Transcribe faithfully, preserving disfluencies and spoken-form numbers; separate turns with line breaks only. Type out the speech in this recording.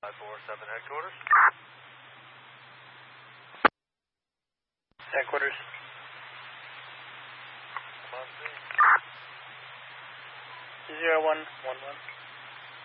five four seven headquarters. Headquarters. Zero one one one.